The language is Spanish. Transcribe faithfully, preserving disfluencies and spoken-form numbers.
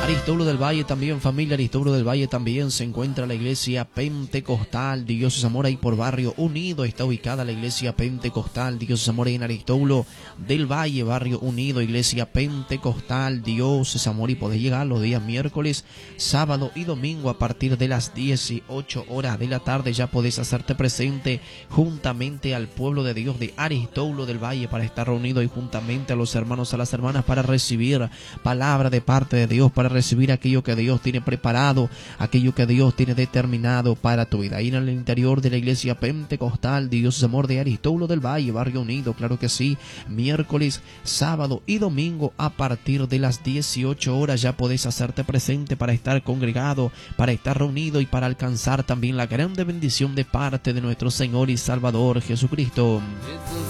Aristóbulo del Valle también, familia Aristóbulo del Valle también se encuentra la iglesia pentecostal Dios es Amor ahí por Barrio Unido. Está ubicada la iglesia pentecostal Dios es Amor ahí en Aristóbulo del Valle, Barrio Unido, iglesia pentecostal Dios es Amor, y podés llegar los días miércoles, sábado y domingo a partir de las dieciocho horas de la tarde. Ya podés hacerte presente juntamente al pueblo de Dios de Aristóbulo del Valle para estar reunido y juntamente a los hermanos, a las hermanas, para recibir palabra de parte de Dios, para recibir aquello que Dios tiene preparado, aquello que Dios tiene determinado para tu vida. Ahí en el interior de la iglesia pentecostal Dios es Amor de Aristóbulo del Valle, Barrio Unido, claro que sí, miércoles, sábado y domingo a partir de las dieciocho horas ya podés hacerte presente para estar congregado, para estar reunido y para alcanzar también la grande bendición de parte de nuestro Señor y Salvador Jesucristo.